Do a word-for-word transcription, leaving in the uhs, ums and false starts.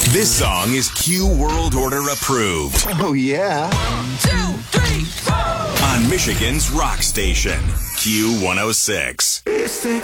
This song is Q World Order approved. Oh, yeah. Two, three, four. On Michigan's rock station, Q one oh six.